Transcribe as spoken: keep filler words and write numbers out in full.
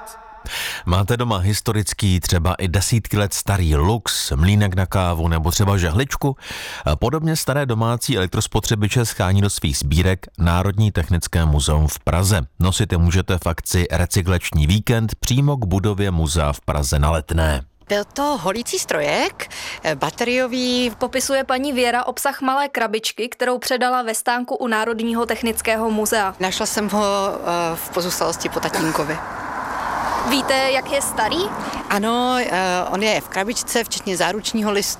Máte doma historický, třeba i desítky let starý lux, mlýnek na kávu nebo třeba žehličku? Podobně staré domácí elektrospotřebiče schání do svých sbírek Národní technické muzeum v Praze. Nosit je můžete v akci Recyklační víkend přímo k budově muzea v Praze na Letné. Byl to holící strojek, bateriový. Popisuje paní Věra obsah malé krabičky, kterou předala ve stánku u Národního technického muzea. Našla jsem ho v pozůstalosti po tatínkovi. Víte, jak je starý? Ano, on je v krabičce, včetně záručního listu.